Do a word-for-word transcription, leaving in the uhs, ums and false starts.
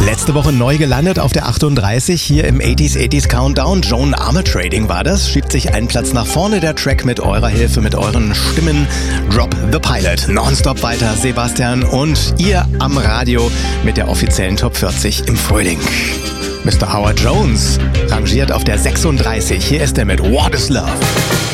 Letzte Woche neu gelandet auf der achtunddreißig hier im achtziger achtziger Countdown. Joan Armatrading war das. Schiebt sich einen Platz nach vorne der Track mit eurer Hilfe, mit euren Stimmen. Drop the Pilot. Nonstop weiter, Sebastian und ihr am Radio mit der offiziellen Top vierzig im Frühling. Mister Howard Jones rangiert auf der sechsunddreißig. Hier ist er mit What is Love.